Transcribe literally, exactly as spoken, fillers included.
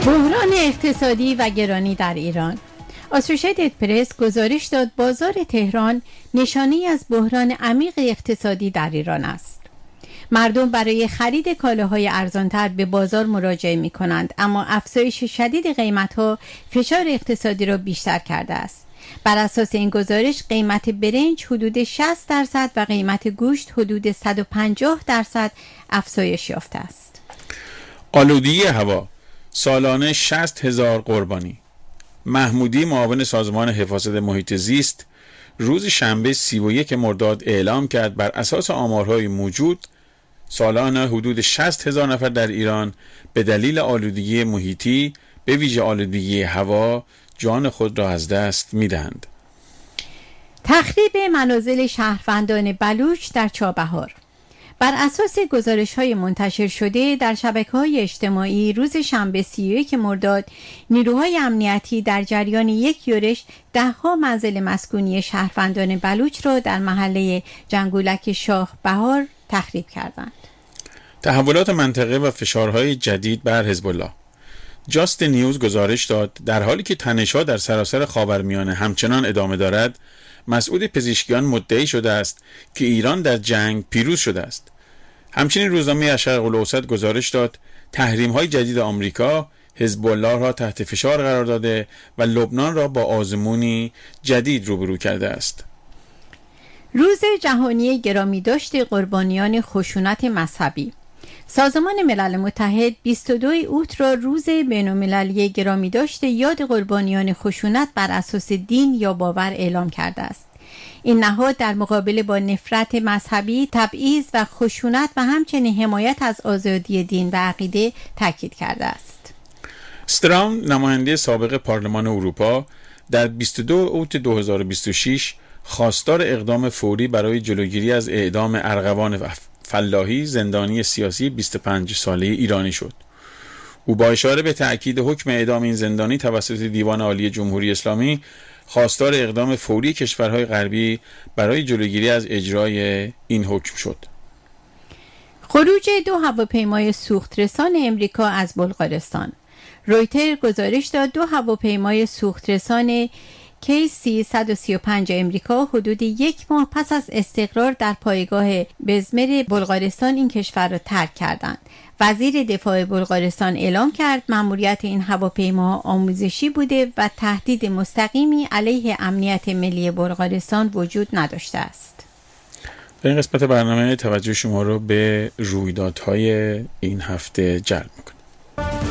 بحران اقتصادی و گرانی در ایران. آسوشیتد پرس گزارش داد بازار تهران نشانی از بحران عمیق اقتصادی در ایران است. مردم برای خرید کالاهای ارزانتر به بازار مراجعه می کنند، اما افزایش شدید قیمت‌ها فشار اقتصادی را بیشتر کرده است. بر اساس این گزارش قیمت برنج حدود شصت درصد و قیمت گوشت حدود صد و پنجاه درصد افزایش یافته است. آلودگی هوا سالانه شصت هزار قربانی. محمودی معاون سازمان حفاظت محیط زیست روز شنبه سی و یک مرداد اعلام کرد بر اساس آمارهای موجود سالانه حدود شصت هزار نفر در ایران به دلیل آلودگی محیطی به ویژه آلودگی هوا جان خود را از دست می‌دهند. تخریب منازل شهروندان بلوچ در چابهار. بر اساس گزارش‌های منتشر شده در شبکه‌های اجتماعی روز شنبه سی و یک مرداد نیروهای امنیتی در جریان یک یورش ده‌ها منزل مسکونی شهروندان بلوچ را در محله جنگولک شاه بهار تخریب کردند. تحولات منطقه و فشارهای جدید بر حزب الله. جاست نیوز گزارش داد در حالی که تنش‌ها در سراسر خاورمیانه همچنان ادامه دارد، مسئول پزشکیان مدعی شده است که ایران در جنگ پیروز شده است. همچنین روزنامه الشرق الاوسط گزارش داد تحریم‌های جدید آمریکا حزب الله را تحت فشار قرار داده و لبنان را با آزمونی جدید روبرو کرده است. روز جهانی گرامی داشت قربانیان خشونت مذهبی. سازمان ملل متحد بیست و دوم اوت را روز بین‌المللی گرامی داشت یاد قربانیان خشونت بر اساس دین یا باور اعلام کرده است. این نهاد در مقابله با نفرت مذهبی، تبعیض و خشونت و همچنین حمایت از آزادی دین و عقیده تاکید کرده است. استرام نماینده سابق پارلمان اروپا در بیست و دوم اوت دو هزار و بیست و شش خواستار اقدام فوری برای جلوگیری از اعدام ارغوان فلاحی زندانی سیاسی بیست و پنج ساله ایرانی شد. او با اشاره به تأکید حکم اعدام این زندانی توسط دیوان عالی جمهوری اسلامی خواستار اقدام فوری کشورهای غربی برای جلوگیری از اجرای این حکم شد. خروج دو هواپیمای سوخترسان امریکا از بلغارستان. رویتر گزارش داد دو هواپیمای سوخترسان کی سی صد و سی و پنج امریکا حدود یک ماه پس از استقرار در پایگاه بزمر بلغارستان این کشور را ترک کردند. وزیر دفاع بلغارستان اعلام کرد مأموریت این هواپیما آموزشی بوده و تهدید مستقیمی علیه امنیت ملی بلغارستان وجود نداشته است. در این قسمت برنامه توجه شما رو به رویدادهای این هفته جلب می‌کنم.